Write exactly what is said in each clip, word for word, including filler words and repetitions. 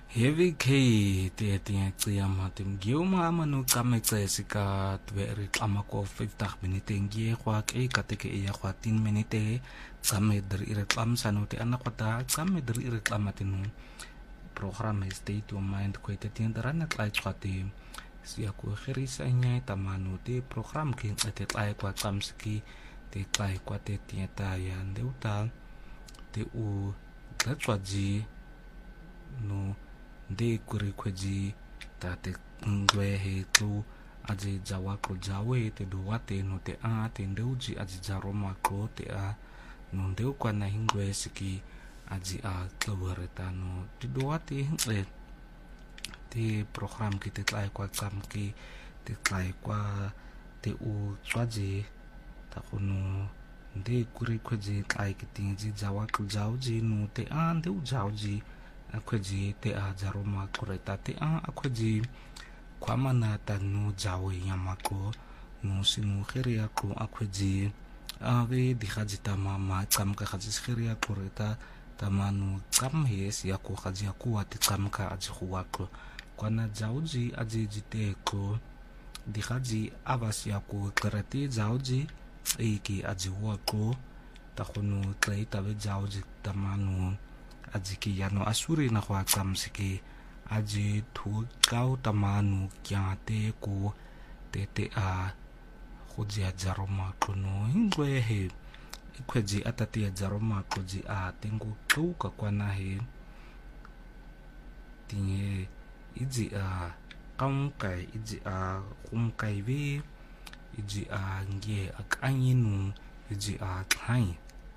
Heavy K te tinga tsia matim gioma amanu kame tsesi ka tveri klama ko fifty minute ngie kwa ke kateke iya kwa ten minute kame der ire klam sanu te ana kwata kame der ire klamatinu program state of mind ko te tin darana klai chwati sia ko kherisa nya tamanu te program kin te klai kwa klamski te klai kwa te tieta ya ndeuta te u tlatwaji no de kuri kwaji ta te ngwe he tu aji jawa ko jawe te duwate no te a te ndeuji aji jaroma ko te a no ndeu kwa na hingwe siki aji a tlawareta no te duwate hingle te program ki te tlai kwa tsam ki te tlai kwa te u tswaji ta kono de kuri kwaji tlai ki tingi jawa ko jawji no te a ndeu jawji akwaji te a jaroma koreta te a akwaji kwa mana tanu jawe yamako no sinu khiria ko akwaji ave di khaji tama ma kam ka khaji khiria koreta tamanu kam hes ya ko khaji ku ati kam ka aji khuwa ko kwana jauji aji jite ko di khaji avas ya ko karate jauji eiki aji wa ko ta khono tlaita be jauji tamanu aji ki yano asuri na kwa kamsiki aji tu kau tamanu kya te ko te te a khoji ajaroma kono hingwe he ikweji atati ajaroma koji a tengu tu ka kwana he tinge iji a kaunkai iji a kumkai vi iji a nge akanyinu iji a tlai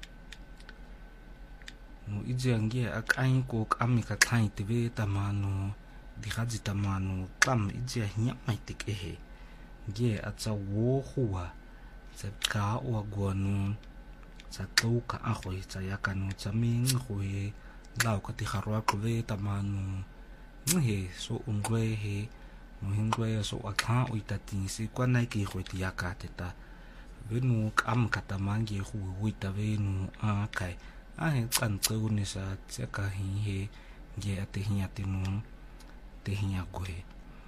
no iji angie akai ko kami ka tlai teve tamanu di khaji tamanu kam iji nya mai tik ehe ge atsa wo huwa tsa ka wa gonu tsa to ka a khoi tsa ya kanu tsa ming khoi lau ka ti kharwa ko ve tamanu nhe so ungwe he no hingwe so akha uitati si kwana ki khoi ti ya ka teta venu kam katamangi hu uita venu a kai ai tsantsu ni sa tsaka hi he ge ate hi ate no te hi agwe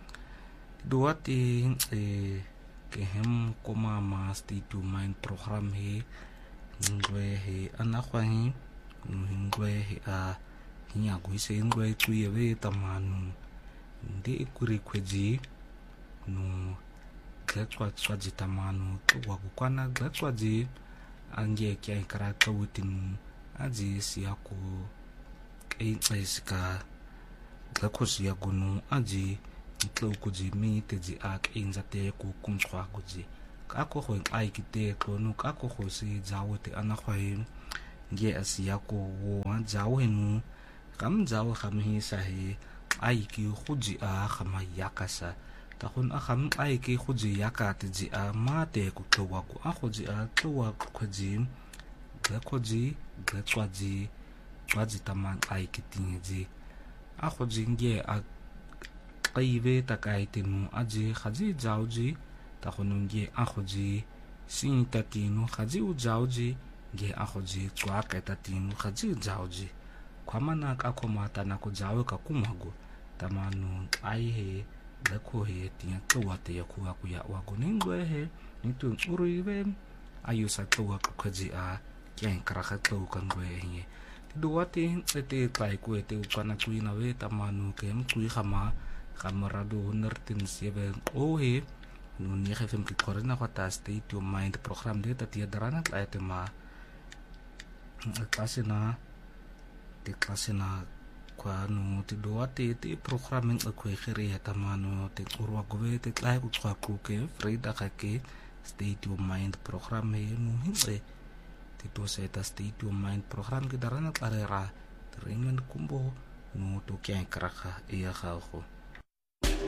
duati e ke hem koma ma state to mind program he ngwe he ana khwahi no ngwe he a hi agwe se ngwe tu ye ve tamanu ndi kuri kweji no glatswa tswa jitamanu wa kwana glatswa ji ange kya karaka wutin aji siyako kaiska gakosi ya gunu aji ntlo kuji mi teji ak inzate ku kumchwa kuji kako ho ai kite klono kako ho si jawo te ana khwai nge asiyako wo jawo henu kam jawo kham hi sahi ai ki khuji a khama yakasa ta khun a kham ai ki khuji yakate ji a mate ku tlowa ku a khuji a tlowa khuji gakoji gatswaji twaji tamang ai kitingi a khoji nge a qaive takai tinu aji khaji jauji ta khonunge a khoji sin tatinu khaji u jauji nge a khoji tswa ka tatinu khaji jauji kwamana ka khomata na ko jawe ka kumago tamanu ai he gakho he tinya twate ya kuwa ku ya wa goningwe he nitu urive ayu sa twa ka khaji a kyan karakha tlo kan gwe he duwate ete tai ku ete ukana kuina we tamanu kem kui khama kamarado nertin siebe o he no ni khefem ki korena khata state to mind program de ta tia darana ta tema klasena te klasena kwa no te duwate te programming ko khere tamanu te urwa gwe te klai ku tswa ku ke frida ka ke state to mind program he no hinse itu saya tas state of mind program kita darana tarera terima kumbo no to kya kraka iya kha